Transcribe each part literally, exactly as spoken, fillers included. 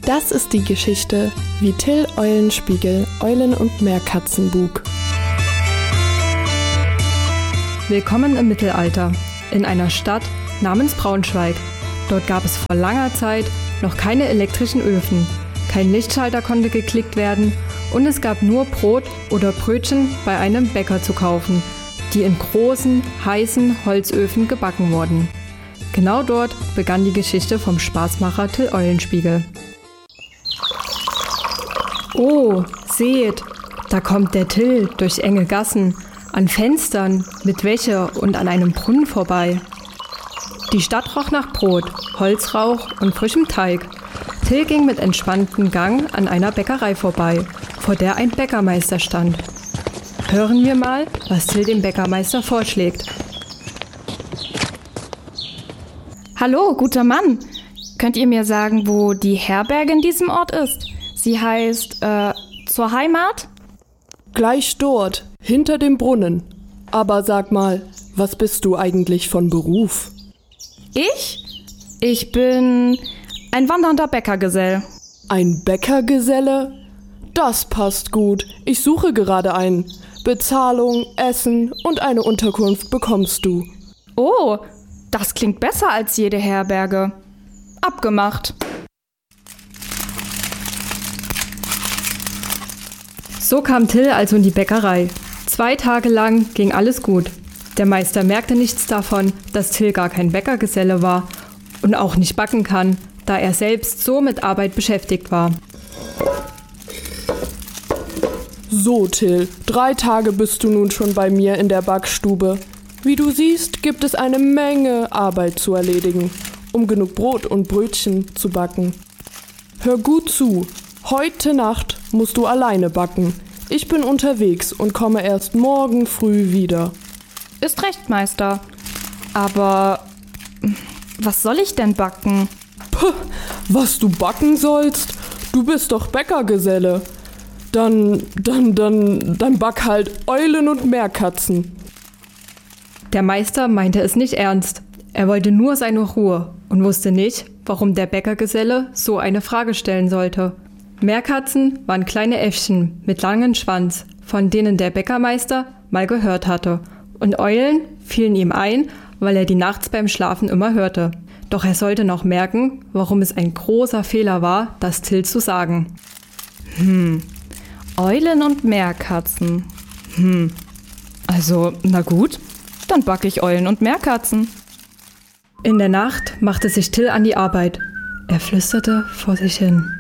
Das ist die Geschichte, wie Till Eulenspiegel Eulen und Meerkatzen buk. Willkommen im Mittelalter, in einer Stadt namens Braunschweig. Dort gab es vor langer Zeit noch keine elektrischen Öfen, kein Lichtschalter konnte geklickt werden und es gab nur Brot oder Brötchen bei einem Bäcker zu kaufen, die in großen, heißen Holzöfen gebacken wurden. Genau dort begann die Geschichte vom Spaßmacher Till Eulenspiegel. Oh, seht, da kommt der Till durch enge Gassen, an Fenstern, mit Wäsche und an einem Brunnen vorbei. Die Stadt roch nach Brot, Holzrauch und frischem Teig. Till ging mit entspanntem Gang an einer Bäckerei vorbei, vor der ein Bäckermeister stand. Hören wir mal, was Till dem Bäckermeister vorschlägt. Hallo, guter Mann. Könnt ihr mir sagen, wo die Herberge in diesem Ort ist? Sie heißt, äh, zur Heimat? Gleich dort, hinter dem Brunnen. Aber sag mal, was bist du eigentlich von Beruf? Ich? Ich bin ein wandernder Bäckergesell. Ein Bäckergeselle? Das passt gut. Ich suche gerade einen. Bezahlung, Essen und eine Unterkunft bekommst du. Oh, das klingt besser als jede Herberge. Abgemacht. So kam Till also in die Bäckerei. Zwei Tage lang ging alles gut. Der Meister merkte nichts davon, dass Till gar kein Bäckergeselle war und auch nicht backen kann, da er selbst so mit Arbeit beschäftigt war. So, Till, drei Tage bist du nun schon bei mir in der Backstube. Wie du siehst, gibt es eine Menge Arbeit zu erledigen, um genug Brot und Brötchen zu backen. Hör gut zu, heute Nacht musst du alleine backen. Ich bin unterwegs und komme erst morgen früh wieder. Ist recht, Meister. Aber was soll ich denn backen? Puh, was du backen sollst? Du bist doch Bäckergeselle. Dann, dann, dann, dann back halt Eulen und Meerkatzen. Der Meister meinte es nicht ernst. Er wollte nur seine Ruhe und wusste nicht, warum der Bäckergeselle so eine Frage stellen sollte. Meerkatzen waren kleine Äffchen mit langem Schwanz, von denen der Bäckermeister mal gehört hatte. Und Eulen fielen ihm ein, weil er die nachts beim Schlafen immer hörte. Doch er sollte noch merken, warum es ein großer Fehler war, das Till zu sagen. Hm, Eulen und Meerkatzen. Hm, also, na gut, dann backe ich Eulen und Meerkatzen. In der Nacht machte sich Till an die Arbeit. Er flüsterte vor sich hin.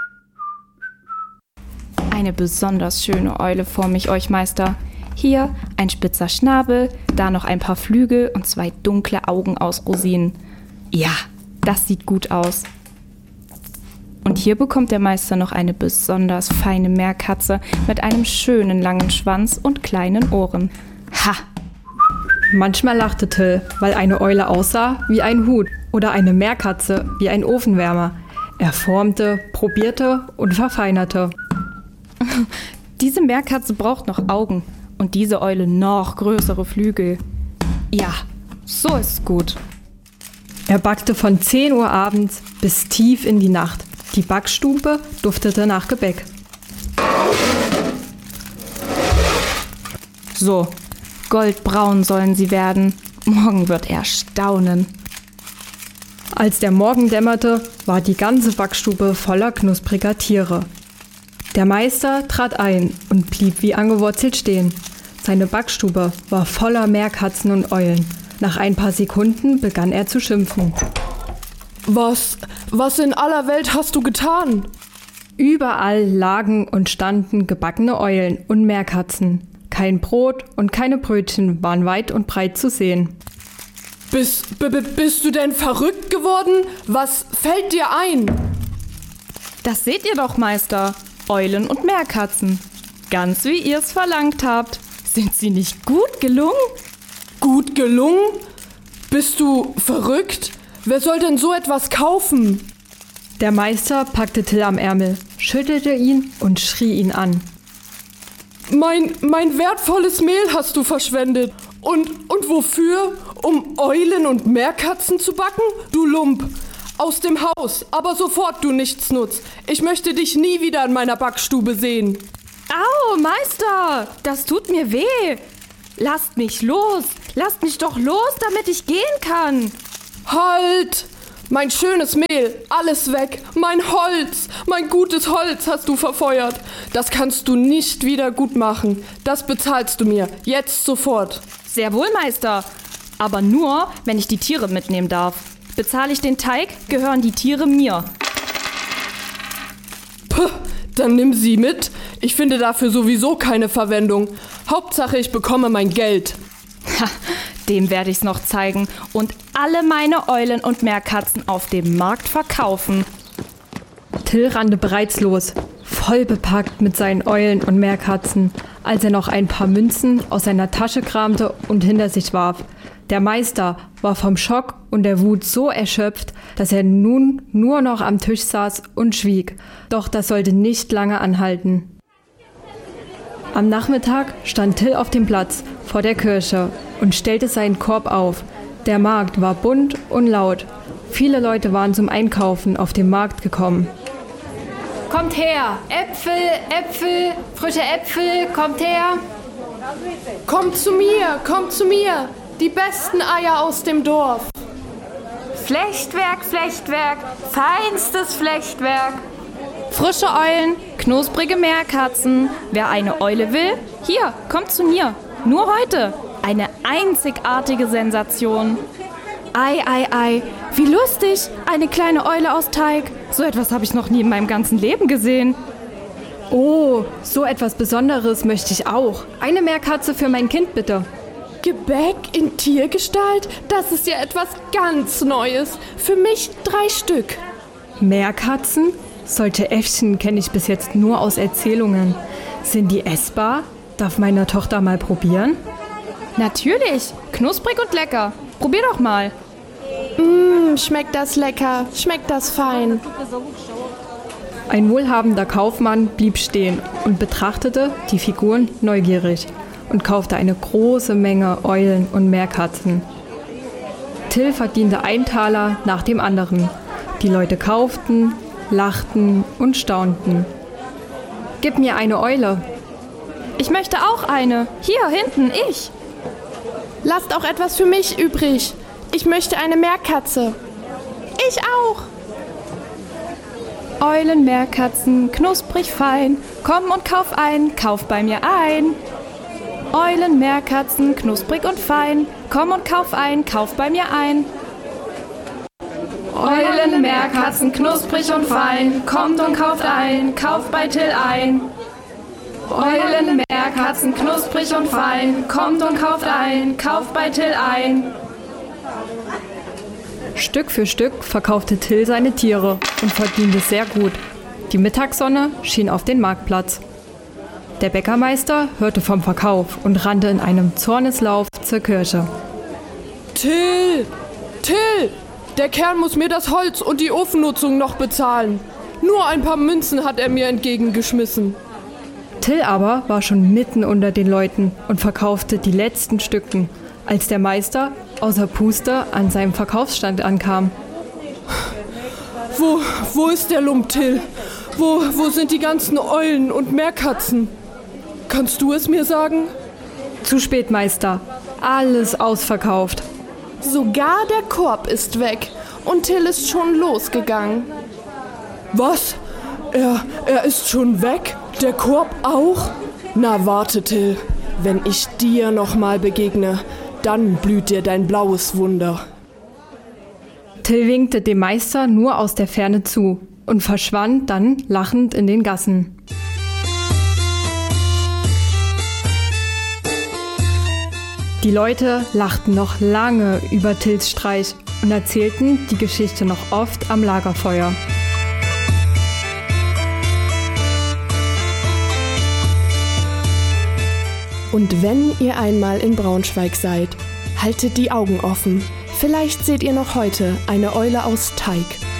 Eine besonders schöne Eule forme ich euch, Meister. Hier ein spitzer Schnabel, da noch ein paar Flügel und zwei dunkle Augen aus Rosinen. Ja, das sieht gut aus. Und hier bekommt der Meister noch eine besonders feine Meerkatze mit einem schönen langen Schwanz und kleinen Ohren. Ha! Manchmal lachte Till, weil eine Eule aussah wie ein Hut oder eine Meerkatze wie ein Ofenwärmer. Er formte, probierte und verfeinerte. Diese Meerkatze braucht noch Augen und diese Eule noch größere Flügel. Ja, so ist gut. Er backte von zehn Uhr abends bis tief in die Nacht. Die Backstube duftete nach Gebäck. So, goldbraun sollen sie werden. Morgen wird er staunen. Als der Morgen dämmerte, war die ganze Backstube voller knuspriger Tiere. Der Meister trat ein und blieb wie angewurzelt stehen. Seine Backstube war voller Meerkatzen und Eulen. Nach ein paar Sekunden begann er zu schimpfen. Was, was in aller Welt hast du getan? Überall lagen und standen gebackene Eulen und Meerkatzen. Kein Brot und keine Brötchen waren weit und breit zu sehen. Bist, b- b- bist du denn verrückt geworden? Was fällt dir ein? Das seht ihr doch, Meister. Eulen und Meerkatzen. Ganz wie ihr es verlangt habt. Sind sie nicht gut gelungen? Gut gelungen? Bist du verrückt? Wer soll denn so etwas kaufen? Der Meister packte Till am Ärmel, schüttelte ihn und schrie ihn an. Mein, mein wertvolles Mehl hast du verschwendet. Und, und wofür? Um Eulen und Meerkatzen zu backen? Du Lump. Aus dem Haus, aber sofort, du Nichtsnutz. Ich möchte dich nie wieder in meiner Backstube sehen. Au, Meister, das tut mir weh. Lasst mich los, lasst mich doch los, damit ich gehen kann. Halt! Mein schönes Mehl, alles weg. Mein Holz, mein gutes Holz hast du verfeuert. Das kannst du nicht wieder gut machen. Das bezahlst du mir, jetzt sofort. Sehr wohl, Meister, aber nur, wenn ich die Tiere mitnehmen darf. Bezahle ich den Teig, gehören die Tiere mir. Puh, dann nimm sie mit. Ich finde dafür sowieso keine Verwendung. Hauptsache, ich bekomme mein Geld. Ha, dem werde ich's noch zeigen und alle meine Eulen und Meerkatzen auf dem Markt verkaufen. Till rannte bereits los, voll bepackt mit seinen Eulen und Meerkatzen, als er noch ein paar Münzen aus seiner Tasche kramte und hinter sich warf. Der Meister war vom Schock und der Wut so erschöpft, dass er nun nur noch am Tisch saß und schwieg. Doch das sollte nicht lange anhalten. Am Nachmittag stand Till auf dem Platz vor der Kirche und stellte seinen Korb auf. Der Markt war bunt und laut. Viele Leute waren zum Einkaufen auf den Markt gekommen. Kommt her! Äpfel, Äpfel, frische Äpfel, kommt her! Kommt zu mir, kommt zu mir! Die besten Eier aus dem Dorf. Flechtwerk, Flechtwerk, feinstes Flechtwerk. Frische Eulen, knusprige Meerkatzen. Wer eine Eule will, hier, kommt zu mir. Nur heute. Eine einzigartige Sensation. Ei, ei, ei, wie lustig. Eine kleine Eule aus Teig. So etwas habe ich noch nie in meinem ganzen Leben gesehen. Oh, so etwas Besonderes möchte ich auch. Eine Meerkatze für mein Kind, bitte. Gebäck in Tiergestalt? Das ist ja etwas ganz Neues. Für mich drei Stück. Meerkatzen? Solche Äffchen kenne ich bis jetzt nur aus Erzählungen. Sind die essbar? Darf meine Tochter mal probieren? Natürlich, knusprig und lecker. Probier doch mal. Mmm, schmeckt das lecker, schmeckt das fein. Ein wohlhabender Kaufmann blieb stehen und betrachtete die Figuren neugierig und kaufte eine große Menge Eulen und Meerkatzen. Till verdiente einen Taler nach dem anderen. Die Leute kauften, lachten und staunten. Gib mir eine Eule. Ich möchte auch eine. Hier, hinten, ich. Lasst auch etwas für mich übrig. Ich möchte eine Meerkatze. Ich auch. Eulen, Meerkatzen, knusprig fein. Komm und kauf ein, kauf bei mir ein. Eulen, Meerkatzen, knusprig und fein. Komm und kauf ein, kauf bei mir ein. Eulen, Meerkatzen, knusprig und fein. Kommt und kauft ein, kauft bei Till ein. Eulen, Meerkatzen, knusprig und fein. Kommt und kauft ein, kauft bei Till ein. Stück für Stück verkaufte Till seine Tiere und verdiente sehr gut. Die Mittagssonne schien auf den Marktplatz. Der Bäckermeister hörte vom Verkauf und rannte in einem Zorneslauf zur Kirche. Till! Till! Der Kerl muss mir das Holz und die Ofennutzung noch bezahlen. Nur ein paar Münzen hat er mir entgegengeschmissen. Till aber war schon mitten unter den Leuten und verkaufte die letzten Stücken, als der Meister außer Puste an seinem Verkaufsstand ankam. Wo, wo ist der Lump, Till? Wo, wo sind die ganzen Eulen und Meerkatzen? Kannst du es mir sagen? Zu spät, Meister. Alles ausverkauft. Sogar der Korb ist weg und Till ist schon losgegangen. Was? Er, er ist schon weg? Der Korb auch? Na warte, Till. Wenn ich dir noch mal begegne, dann blüht dir dein blaues Wunder. Till winkte dem Meister nur aus der Ferne zu und verschwand dann lachend in den Gassen. Die Leute lachten noch lange über Tills Streich und erzählten die Geschichte noch oft am Lagerfeuer. Und wenn ihr einmal in Braunschweig seid, haltet die Augen offen. Vielleicht seht ihr noch heute eine Eule aus Teig.